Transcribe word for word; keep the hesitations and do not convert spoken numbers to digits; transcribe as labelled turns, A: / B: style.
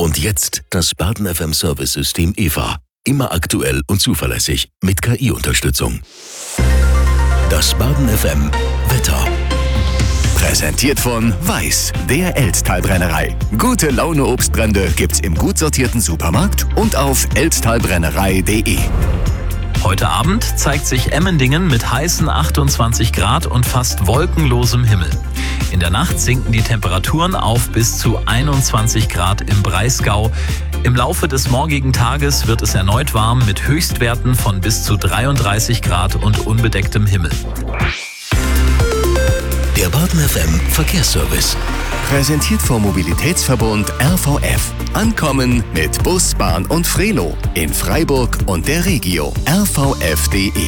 A: Und jetzt das Baden F M Service-System E V A. Immer aktuell und zuverlässig mit K I-Unterstützung. Das Baden F M Wetter. Präsentiert von Weiß, der Elztal-Brennerei. Gute Laune Obstbrände gibt's im gut sortierten Supermarkt und auf elztalbrennerei punkt de.
B: Heute Abend zeigt sich Emmendingen mit heißen achtundzwanzig Grad und fast wolkenlosem Himmel. In der Nacht sinken die Temperaturen auf bis zu einundzwanzig Grad im Breisgau. Im Laufe des morgigen Tages wird es erneut warm mit Höchstwerten von bis zu dreiunddreißig Grad und unbedecktem Himmel.
A: Der Baden F M Verkehrsservice. Präsentiert vom Mobilitätsverbund R V F. Ankommen mit Bus, Bahn und Frelo in Freiburg und der Regio. R V F punkt de